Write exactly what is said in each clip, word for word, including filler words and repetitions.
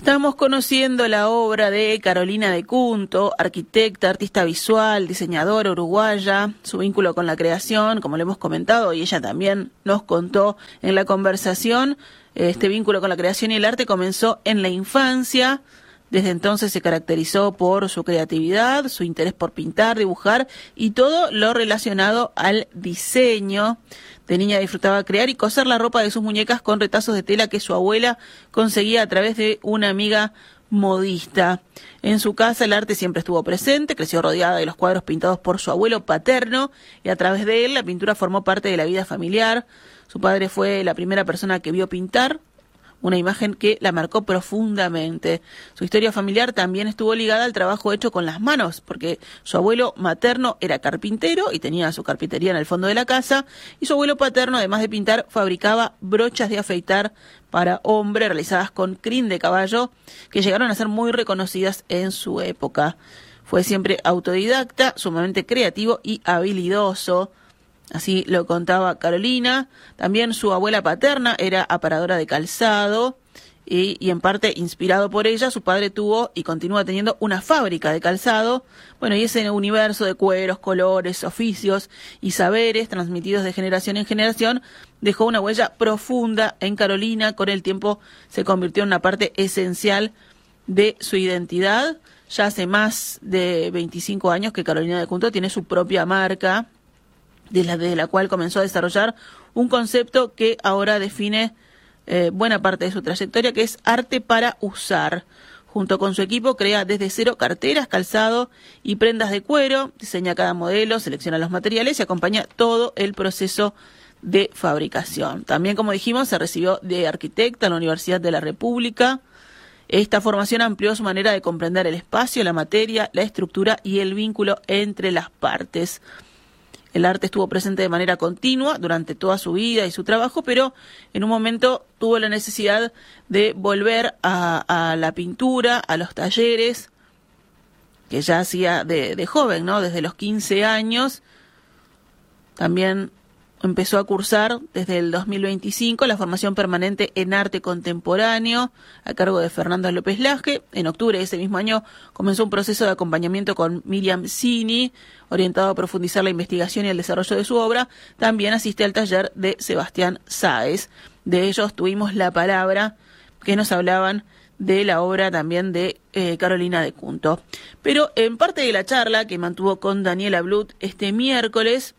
Estamos conociendo la obra de Carolina de Cunto, arquitecta, artista visual, diseñadora uruguaya, su vínculo con la creación, como le hemos comentado, y ella también nos contó en la conversación, este vínculo con la creación y el arte comenzó en la infancia. Desde entonces se caracterizó por su creatividad, su interés por pintar, dibujar y todo lo relacionado al diseño. De niña disfrutaba crear y coser la ropa de sus muñecas con retazos de tela que su abuela conseguía a través de una amiga modista. En su casa el arte siempre estuvo presente, creció rodeada de los cuadros pintados por su abuelo paterno y a través de él la pintura formó parte de la vida familiar. Su padre fue la primera persona que vio pintar, una imagen que la marcó profundamente. Su historia familiar también estuvo ligada al trabajo hecho con las manos, porque su abuelo materno era carpintero y tenía su carpintería en el fondo de la casa, y su abuelo paterno, además de pintar, fabricaba brochas de afeitar para hombre realizadas con crin de caballo, que llegaron a ser muy reconocidas en su época. Fue siempre autodidacta, sumamente creativo y habilidoso. Así lo contaba Carolina. También su abuela paterna era aparadora de calzado y, y en parte inspirado por ella, su padre tuvo y continúa teniendo una fábrica de calzado. Bueno, y ese universo de cueros, colores, oficios y saberes transmitidos de generación en generación dejó una huella profunda en Carolina. Con el tiempo se convirtió en una parte esencial de su identidad. Ya hace más de veinticinco años que Carolina de Cunto tiene su propia marca, desde la, de la cual comenzó a desarrollar un concepto que ahora define eh, buena parte de su trayectoria, que es arte para usar. Junto con su equipo crea desde cero carteras, calzado y prendas de cuero, diseña cada modelo, selecciona los materiales y acompaña todo el proceso de fabricación. También, como dijimos, se recibió de arquitecta en la Universidad de la República. Esta formación amplió su manera de comprender el espacio, la materia, la estructura y el vínculo entre las partes. El arte estuvo presente de manera continua durante toda su vida y su trabajo, pero en un momento tuvo la necesidad de volver a, a la pintura, a los talleres, que ya hacía de, de joven, ¿no? Desde los quince años. También empezó a cursar desde el dos mil veinticinco la formación permanente en arte contemporáneo a cargo de Fernanda López Laje. En octubre de ese mismo año comenzó un proceso de acompañamiento con Miriam Cini, orientado a profundizar la investigación y el desarrollo de su obra. También asiste al taller de Sebastián Sáez. De ellos tuvimos la palabra que nos hablaban de la obra también de eh, Carolina de Cunto. Pero en parte de la charla que mantuvo con Daniela Blut este miércoles,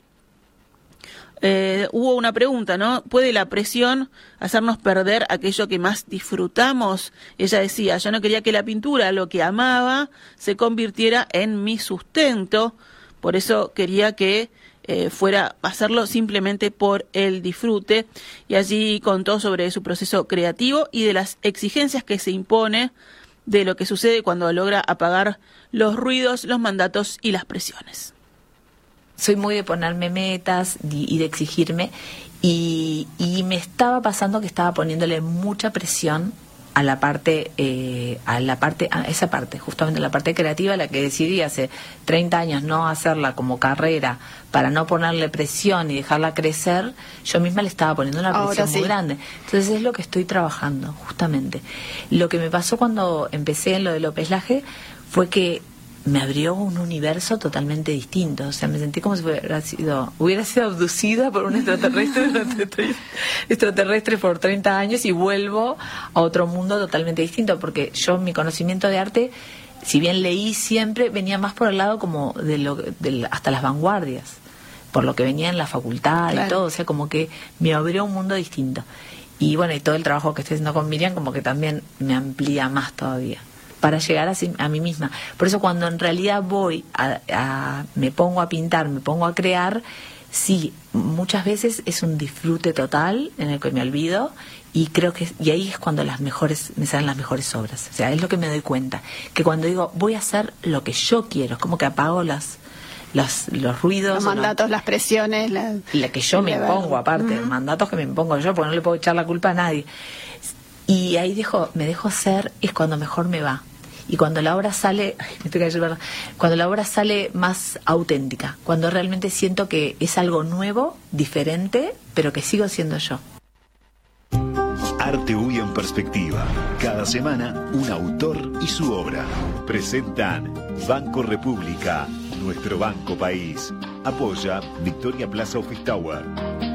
Eh, hubo una pregunta, ¿no? ¿Puede la presión hacernos perder aquello que más disfrutamos? Ella decía, yo no quería que la pintura, lo que amaba, se convirtiera en mi sustento, por eso quería que eh, fuera hacerlo simplemente por el disfrute, y allí contó sobre su proceso creativo y de las exigencias que se impone de lo que sucede cuando logra apagar los ruidos, los mandatos y las presiones. Soy muy de ponerme metas y de exigirme y, y me estaba pasando que estaba poniéndole mucha presión a la parte, eh, a la parte, a esa parte, justamente la parte creativa, la que decidí hace treinta años no hacerla como carrera para no ponerle presión y dejarla crecer. Yo misma le estaba poniendo una presión sí. muy grande. Entonces es lo que estoy trabajando, justamente. Lo que me pasó cuando empecé en lo de López Laje fue que me abrió un universo totalmente distinto. O sea, me sentí como si hubiera sido, hubiera sido abducida por un extraterrestre extraterrestre por treinta años y vuelvo a otro mundo totalmente distinto, porque yo, mi conocimiento de arte, si bien leí siempre, venía más por el lado como de lo de, hasta las vanguardias, por lo que venía en la facultad claro. y todo. O sea, como que me abrió un mundo distinto. Y bueno, y todo el trabajo que estoy haciendo con Miriam como que también me amplía más todavía, para llegar a, a mí misma. Por eso cuando en realidad voy a, a me pongo a pintar, me pongo a crear, sí, muchas veces es un disfrute total en el que me olvido, y creo que y ahí es cuando las mejores me salen las mejores obras. O sea, es lo que me doy cuenta, que cuando digo voy a hacer lo que yo quiero, es como que apago las los, los ruidos, los mandatos, no, las presiones, la, la que yo me impongo, aparte, uh-huh. mandatos que me impongo yo, porque no le puedo echar la culpa a nadie. Y ahí dejo, me dejo ser, es cuando mejor me va. Y cuando la obra sale, ay, me estoy cayendo, ¿verdad? Cuando la obra sale más auténtica, cuando realmente siento que es algo nuevo, diferente, pero que sigo siendo yo. Arte U Y en Perspectiva. Cada semana, un autor y su obra. Presentan Banco República, nuestro banco país. Apoya Victoria Plaza Office Tower.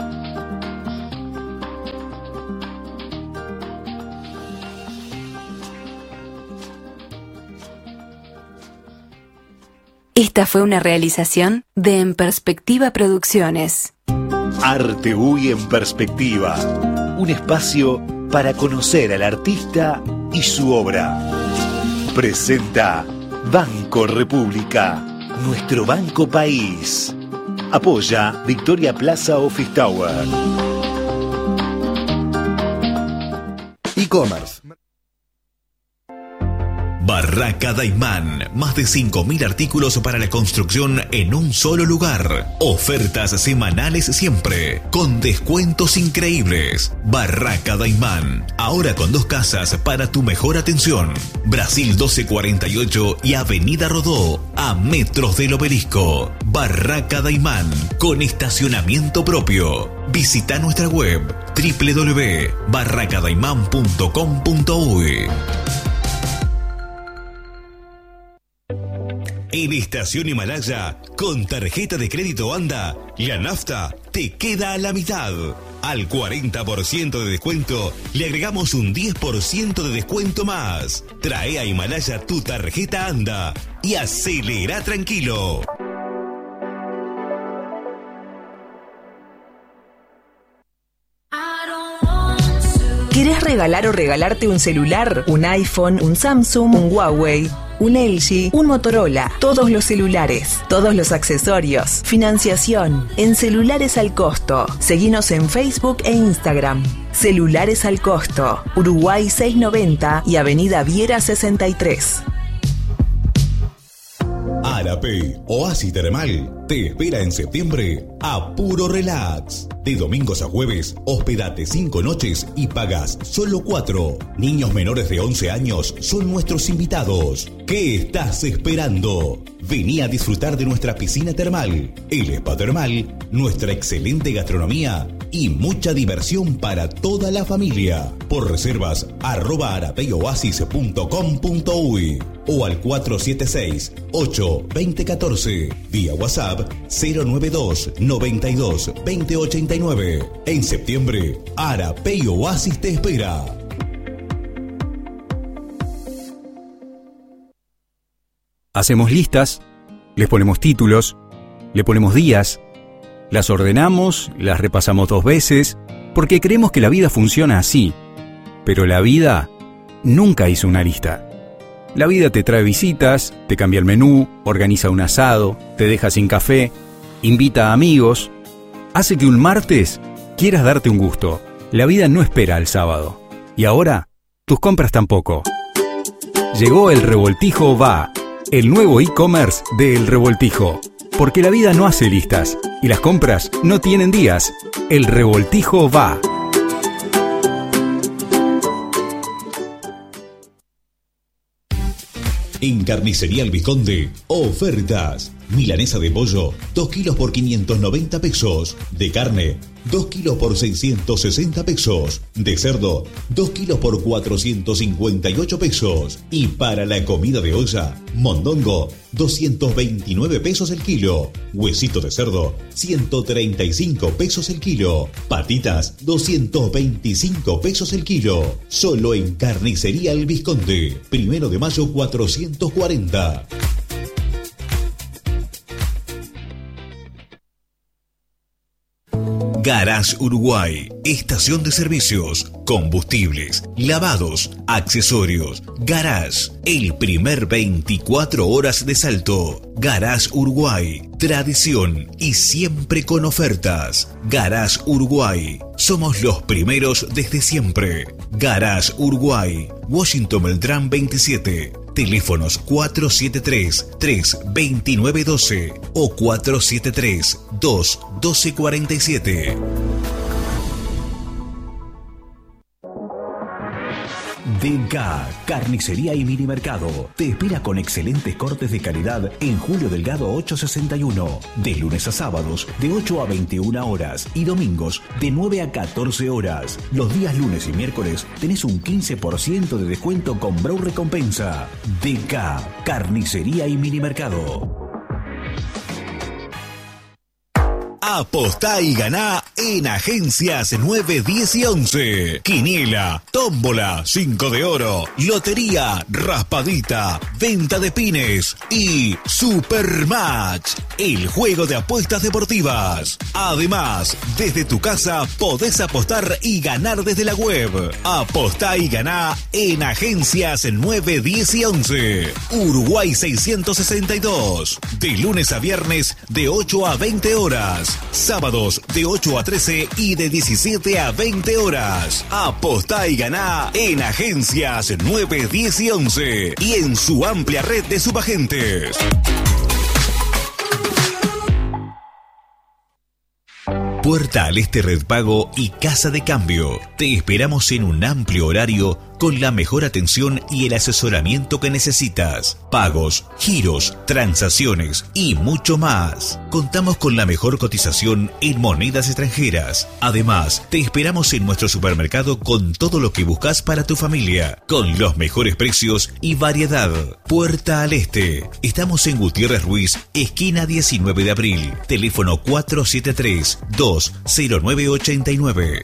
Esta fue una realización de En Perspectiva Producciones. Arte U Y en Perspectiva. Un espacio para conocer al artista y su obra. Presenta Banco República, nuestro banco país. Apoya Victoria Plaza Office Tower. E-commerce. Barraca Daimán, más de cinco mil artículos para la construcción en un solo lugar. Ofertas semanales siempre, con descuentos increíbles. Barraca Daimán, ahora con dos casas para tu mejor atención. Brasil doce cuarenta y ocho y Avenida Rodó, a metros del Obelisco. Barraca Daimán, con estacionamiento propio. Visita nuestra web doble u doble u doble u punto barraca daimán punto com punto uy. En Estación Himalaya, con tarjeta de crédito ANDA, la nafta te queda a la mitad. Al cuarenta por ciento de descuento, le agregamos un diez por ciento de descuento más. Trae a Himalaya tu tarjeta ANDA y acelera tranquilo. ¿Querés regalar o regalarte un celular? ¿Un iPhone, un Samsung, un Huawei, un L G, un Motorola? Todos los celulares, todos los accesorios, financiación, en Celulares al Costo. Seguinos en Facebook e Instagram. Celulares al Costo, Uruguay seiscientos noventa y Avenida Viera sesenta y tres. Arapey, Oasis Termal, te espera en septiembre a puro relax. De domingos a jueves, hospedate cinco noches y pagas solo cuatro. Niños menores de once años son nuestros invitados. ¿Qué estás esperando? Vení a disfrutar de nuestra piscina termal, el spa termal, nuestra excelente gastronomía y mucha diversión para toda la familia. Por reservas, arroba arapeyoasis punto com punto uy o al cuatro siete seis, ocho dos cero uno cuatro, vía WhatsApp cero nueve dos, noventa y dos, veinte ochenta y nueve. En septiembre, Arapeyo Oasis te espera. Hacemos listas, les ponemos títulos, le ponemos días, las ordenamos, las repasamos dos veces, porque creemos que la vida funciona así. Pero la vida nunca hizo una lista. La vida te trae visitas, te cambia el menú, organiza un asado, te deja sin café, invita a amigos, hace que un martes quieras darte un gusto. La vida no espera al sábado. Y ahora, tus compras tampoco. Llegó el Revoltijo Va, el nuevo e-commerce de El Revoltijo. Porque la vida no hace listas y las compras no tienen días. El Revoltijo Va. En Carnicería El Vizconde, ofertas. Milanesa de pollo, dos kilos por quinientos noventa pesos. De carne, dos kilos por seiscientos sesenta pesos. De cerdo, dos kilos por cuatrocientos cincuenta y ocho pesos. Y para la comida de olla, mondongo, doscientos veintinueve pesos el kilo. Huesito de cerdo, ciento treinta y cinco pesos el kilo. Patitas, doscientos veinticinco pesos el kilo. Solo en Carnicería El Vizconde. Primero de mayo cuatrocientos cuarenta. Garage Uruguay, estación de servicios, combustibles, lavados, accesorios. Garage, el primer veinticuatro horas de Salto. Garage Uruguay, tradición y siempre con ofertas. Garage Uruguay, somos los primeros desde siempre. Garage Uruguay, Washington Beltrán veintisiete. Teléfonos cuatro siete tres, tres dos nueve uno dos o cuatro siete tres, dos uno dos cuatro siete. D K, Carnicería y Minimercado. Te espera con excelentes cortes de calidad en Julio Delgado ochocientos sesenta y uno. De lunes a sábados, de ocho a veintiuna horas. Y domingos, de nueve a catorce horas. Los días lunes y miércoles tenés un quince por ciento de descuento con Brow Recompensa. D K, Carnicería y Minimercado. Apostá y ganá en Agencias nueve, diez y once. Quiniela, tómbola, cinco de oro, lotería, raspadita, venta de pines y Supermatch, el juego de apuestas deportivas. Además, desde tu casa podés apostar y ganar desde la web. Apostá y ganá en Agencias nueve, diez y once. Uruguay seiscientos sesenta y dos. De lunes a viernes de ocho a veinte horas. Sábados de ocho a trece y de diecisiete a veinte horas. Apostá y ganá en Agencias nueve, diez y once y en su amplia red de subagentes. Puerta al Este Red Pago y Casa de Cambio. Te esperamos en un amplio horario con la mejor atención y el asesoramiento que necesitas. Pagos, giros, transacciones y mucho más. Contamos con la mejor cotización en monedas extranjeras. Además, te esperamos en nuestro supermercado con todo lo que buscas para tu familia, con los mejores precios y variedad. Puerta al Este. Estamos en Gutiérrez Ruiz, esquina diecinueve de abril. Teléfono cuatro siete tres, dos cero nueve ocho nueve.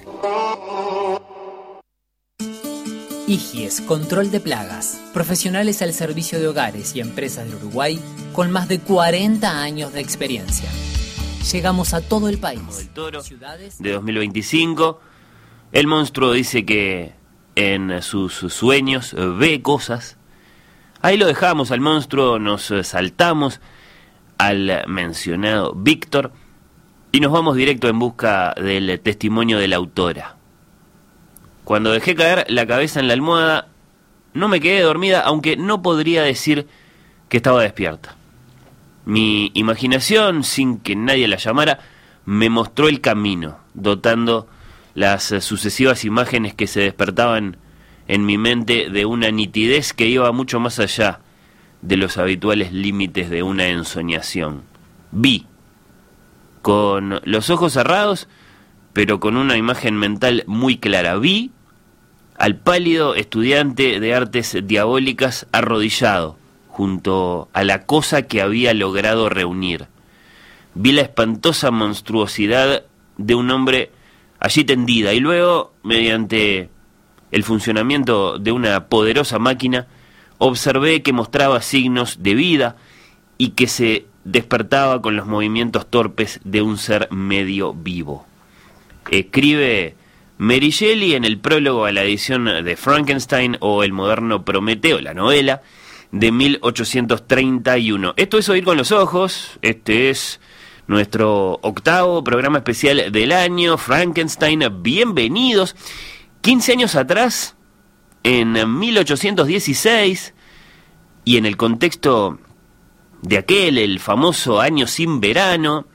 Igies, control de plagas. Profesionales al servicio de hogares y empresas del Uruguay con más de cuarenta años de experiencia. Llegamos a todo el país. El Toro de dos mil veinticinco. El monstruo dice que en sus sueños ve cosas. Ahí lo dejamos al monstruo, nos saltamos al mencionado Víctor y nos vamos directo en busca del testimonio de la autora. Cuando dejé caer la cabeza en la almohada, no me quedé dormida, aunque no podría decir que estaba despierta. Mi imaginación, sin que nadie la llamara, me mostró el camino, dotando las sucesivas imágenes que se despertaban en mi mente de una nitidez que iba mucho más allá de los habituales límites de una ensoñación. Vi, con los ojos cerrados, pero con una imagen mental muy clara, vi al pálido estudiante de artes diabólicas arrodillado junto a la cosa que había logrado reunir. Vi la espantosa monstruosidad de un hombre allí tendida y luego, mediante el funcionamiento de una poderosa máquina, observé que mostraba signos de vida y que se despertaba con los movimientos torpes de un ser medio vivo. Escribe Mary Shelley en el prólogo a la edición de Frankenstein o El moderno Prometeo, la novela de mil ochocientos treinta y uno. Esto es Oír con los Ojos, este es nuestro octavo programa especial del año, Frankenstein, bienvenidos. quince años atrás, en mil ochocientos dieciséis, y en el contexto de aquel, el famoso año sin verano,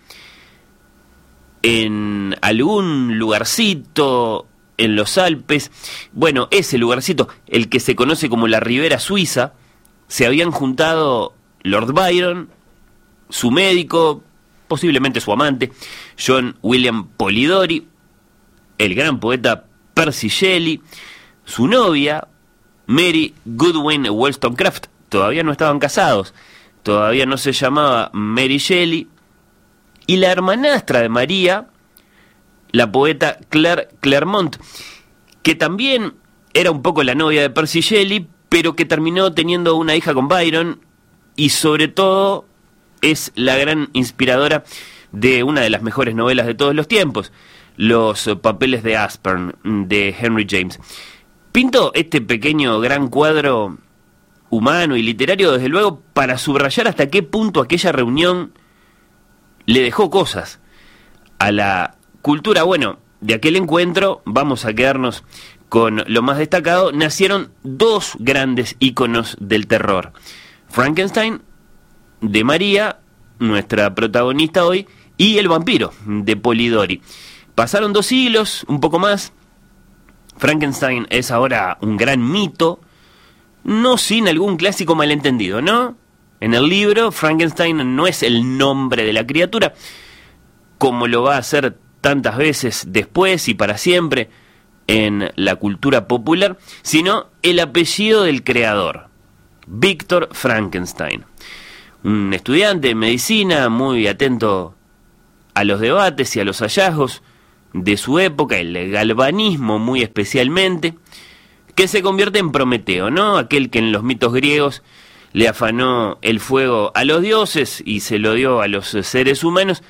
en algún lugarcito en los Alpes, bueno, ese lugarcito, el que se conoce como la Ribera Suiza, se habían juntado Lord Byron, su médico, posiblemente su amante, John William Polidori, el gran poeta Percy Shelley, su novia, Mary Goodwin Wollstonecraft. Todavía no estaban casados, todavía no se llamaba Mary Shelley, y la hermanastra de María, la poeta Claire Clairmont, que también era un poco la novia de Percy Shelley, pero que terminó teniendo una hija con Byron, y sobre todo es la gran inspiradora de una de las mejores novelas de todos los tiempos, Los papeles de Aspern, de Henry James. Pinto este pequeño gran cuadro humano y literario, desde luego, para subrayar hasta qué punto aquella reunión le dejó cosas a la cultura. Bueno, de aquel encuentro vamos a quedarnos con lo más destacado. Nacieron dos grandes íconos del terror: Frankenstein, de María, nuestra protagonista hoy, y El vampiro, de Polidori. Pasaron dos siglos, un poco más, Frankenstein es ahora un gran mito, no sin algún clásico malentendido, ¿no? En el libro, Frankenstein no es el nombre de la criatura, como lo va a hacer tantas veces después y para siempre en la cultura popular, sino el apellido del creador, Víctor Frankenstein. Un estudiante de medicina muy atento a los debates y a los hallazgos de su época, el galvanismo muy especialmente, que se convierte en Prometeo, ¿no? Aquel que en los mitos griegos le afanó el fuego a los dioses y se lo dio a los seres humanos,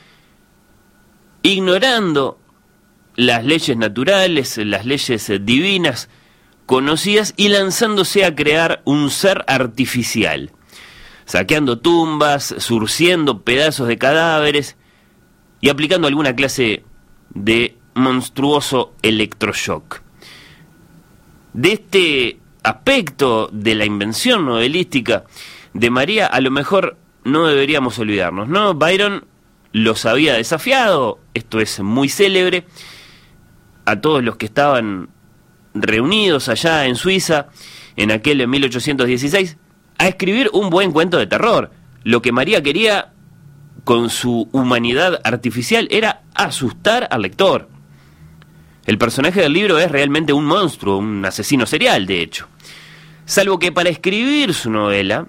ignorando las leyes naturales, las leyes divinas conocidas y lanzándose a crear un ser artificial, saqueando tumbas, surciendo pedazos de cadáveres y aplicando alguna clase de monstruoso electroshock. De este aspecto de la invención novelística de María, a lo mejor no deberíamos olvidarnos, ¿no? Byron los había desafiado, esto es muy célebre, a todos los que estaban reunidos allá en Suiza en aquel mil ochocientos dieciséis, a escribir un buen cuento de terror. Lo que María quería con su humanidad artificial era asustar al lector. El personaje del libro es realmente un monstruo, un asesino serial, de hecho. Salvo que para escribir su novela,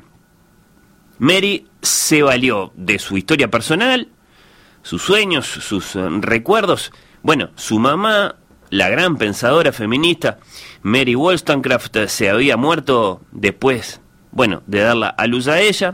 Mary se valió de su historia personal, sus sueños, sus recuerdos. Bueno, su mamá, la gran pensadora feminista Mary Wollstonecraft, se había muerto después, bueno, de darla a luz a ella.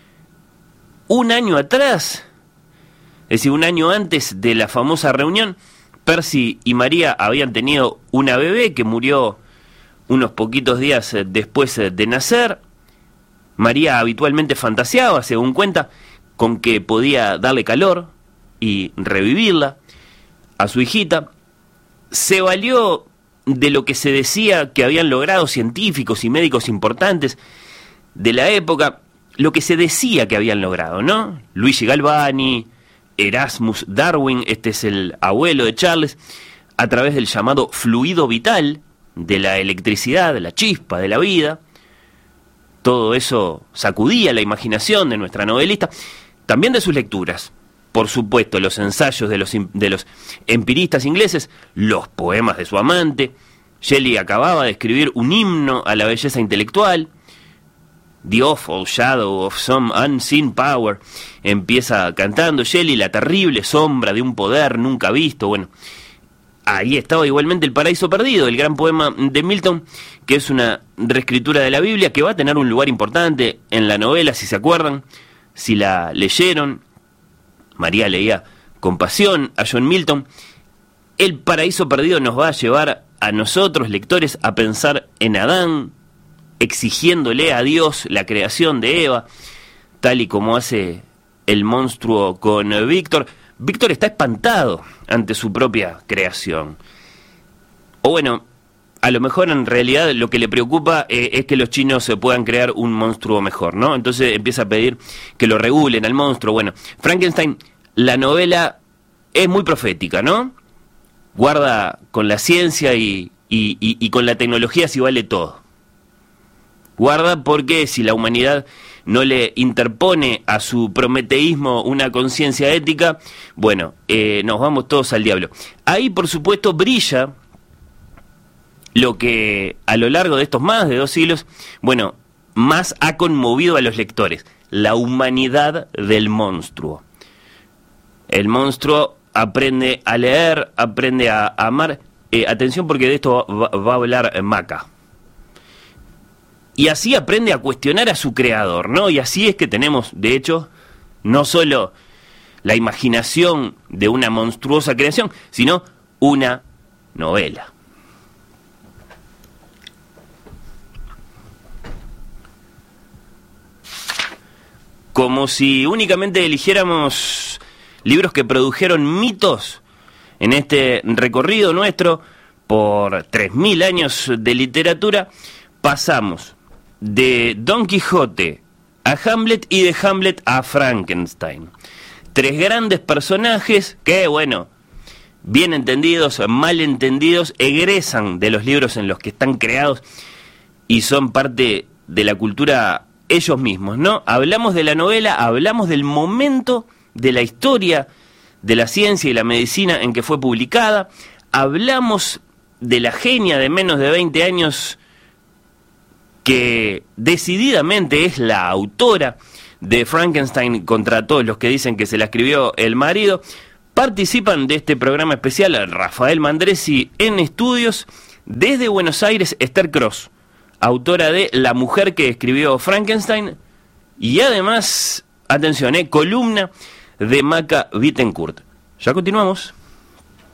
Un año atrás, es decir, un año antes de la famosa reunión, Percy y María habían tenido una bebé que murió unos poquitos días después de nacer. María habitualmente fantaseaba, según cuenta, con que podía darle calor y revivirla a su hijita. Se valió de lo que se decía que habían logrado científicos y médicos importantes de la época, lo que se decía que habían logrado, ¿no? Luigi Galvani, Erasmus Darwin, este es el abuelo de Charles, a través del llamado fluido vital, de la electricidad, de la chispa de la vida. Todo eso sacudía la imaginación de nuestra novelista, también de sus lecturas. Por supuesto, los ensayos de los, de los empiristas ingleses, los poemas de su amante. Shelley acababa de escribir un himno a la belleza intelectual. The awful shadow of some unseen power. Empieza cantando Shelley, la terrible sombra de un poder nunca visto. Bueno, ahí estaba igualmente El paraíso perdido, el gran poema de Milton, que es una reescritura de la Biblia que va a tener un lugar importante en la novela, si se acuerdan, si la leyeron. María leía con pasión a John Milton. El paraíso perdido nos va a llevar a nosotros, lectores, a pensar en Adán, exigiéndole a Dios la creación de Eva, tal y como hace el monstruo con Víctor. Víctor está espantado ante su propia creación. O bueno, a lo mejor en realidad lo que le preocupa eh, es que los chinos se puedan crear un monstruo mejor, ¿no? Entonces empieza a pedir que lo regulen al monstruo. Bueno, Frankenstein, la novela es muy profética, ¿no? Guarda con la ciencia y, y, y, y con la tecnología si vale todo. Guarda porque si la humanidad no le interpone a su prometeísmo una conciencia ética, bueno, eh, nos vamos todos al diablo. Ahí, por supuesto, brilla lo que a lo largo de estos más de dos siglos, bueno, más ha conmovido a los lectores: la humanidad del monstruo. El monstruo aprende a leer, aprende a amar. Eh, atención, porque de esto va, va a hablar Maca. Y así aprende a cuestionar a su creador, ¿no? Y así es que tenemos, de hecho, no solo la imaginación de una monstruosa creación, sino una novela. Como si únicamente eligiéramos libros que produjeron mitos en este recorrido nuestro por tres mil años de literatura, pasamos de Don Quijote a Hamlet y de Hamlet a Frankenstein. Tres grandes personajes que, bueno, bien entendidos, mal entendidos, egresan de los libros en los que están creados y son parte de la cultura ellos mismos, ¿no? Hablamos de la novela, hablamos del momento de la historia de la ciencia y la medicina en que fue publicada, hablamos de la genia de menos de veinte años que decididamente es la autora de Frankenstein contra todos los que dicen que se la escribió el marido. Participan de este programa especial Rafael Mandresi en estudios, desde Buenos Aires Esther Cross, autora de La mujer que escribió Frankenstein, y además, atención, eh, columna de Maca Bittencourt. Ya continuamos.